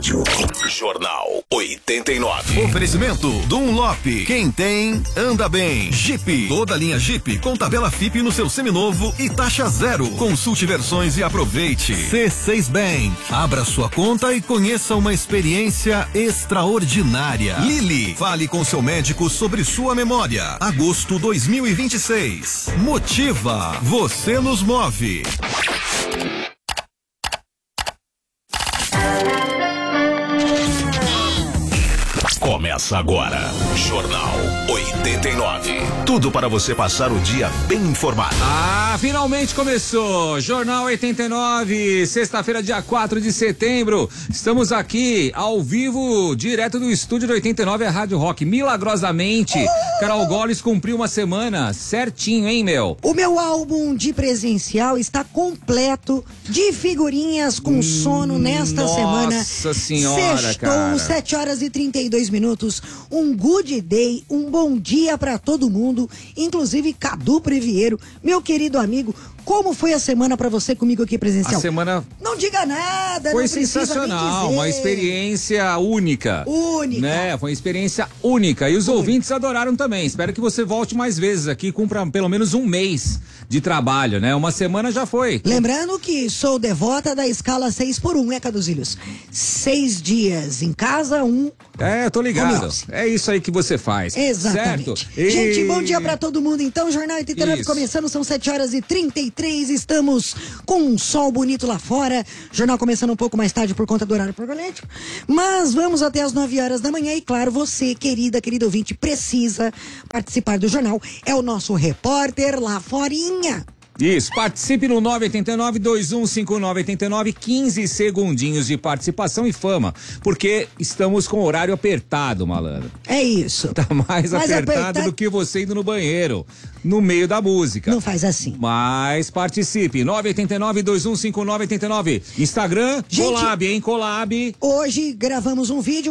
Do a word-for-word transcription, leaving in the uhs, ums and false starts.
rádio. Jornal oitenta e nove. Oferecimento Dunlop. Quem tem, anda bem. Jeep. Toda linha Jeep com tabela F I P no seu seminovo e taxa zero. Consulte versões e aproveite. C seis Bank. Abra sua conta e conheça uma experiência extraordinária. Lili. Fale com seu médico sobre sua memória. Agosto dois mil e vinte e seis. Motiva. Você nos move. Começa agora, Jornal oitenta e nove. Tudo para você passar o dia bem informado. Ah, finalmente começou, Jornal oitenta e nove, sexta-feira, dia quatro de setembro. Estamos aqui ao vivo, direto do estúdio do oitenta e nove, a Rádio Rock. Milagrosamente, Carol Goles cumpriu uma semana certinho, hein, meu? O meu álbum de presencial está completo de figurinhas com sono nesta Nossa semana. Nossa senhora, Sextou, cara. sete horas e trinta e dois minutos. Um good day, um bom dia pra todo mundo, inclusive Cadu Previeiro, meu querido amigo. Como foi a semana pra você comigo aqui presencial? A semana Não diga nada, foi não precisa nem sensacional, dizer. uma experiência única. Única. Né? Foi uma experiência única. E os Foi. ouvintes adoraram também. Espero que você volte mais vezes aqui, cumpra pelo menos um mês de trabalho, né? Uma semana já foi. Lembrando que sou devota da escala seis por um, né, Caduzilhos? Seis dias em casa, um. É, eu tô Home ligado. office. É isso aí que você faz. Exatamente. Certo? E... Gente, bom dia pra todo mundo. Então, Jornal oitenta e nove Isso. começando, são sete horas e trinta e três. Estamos com um sol bonito lá fora. Jornal começando um pouco mais tarde por conta do horário programático. Mas vamos até as nove horas da manhã. E claro, você, querida, querido ouvinte, precisa participar do jornal. É o nosso repórter lá forinha. Isso, participe no nove oito nove, dois um cinco nove oito nove, quinze segundinhos de participação e fama, porque estamos com horário apertado, malandro. É isso. Tá mais, Mais apertado, apertado. do que você indo no banheiro, no meio da música. Não faz assim. Mas participe, nove oito nove, dois um cinco nove oito nove. Instagram, Gente, Colab, hein, Colab. Hoje gravamos um vídeo